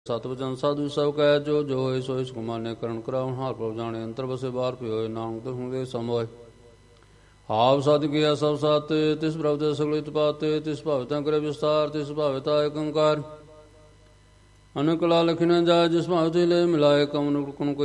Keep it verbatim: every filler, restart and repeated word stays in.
ਸਤਿਵਚਨ ਸਾਧੂ ਸਭ ਕਹਿ ਜੋ ਜੋ ਹੋਏ ਸੋਇ ਸੁਖਮਾਨੇ ਕਰਨ ਕਰਾਉਣ ਹਾਰ ਪ੍ਰਭ ਜਾਣੇ ਅੰਤਰ ਬਸੇ ਬਾਹਰ ਪਿਓਏ ਨਾਨਕ ਤੇ ਹੁੰਦੇ ਸਮੋਏ ਹਾਵ ਸਤਿ ਕੀਆ ਸਭ ਸਤ ਤਿਸ ਪ੍ਰਭ ਤੇ ਸਗਲ ਤਪਾਤੇ ਤਿਸ ਭਾਵਤਾਂ ਕਰੇ ਵਿਸਤਾਰ ਤਿਸ ਭਾਵਤਾ ਏਕ ਓੰਕਾਰ ਅਨਕ ਲਾ ਲਖਿ ਨ ਜਾਇ ਜਿਸ ਭਾਵ ਤੇ ਲੈ ਮਿਲਾਏ ਕਮਨ ਕੁਨ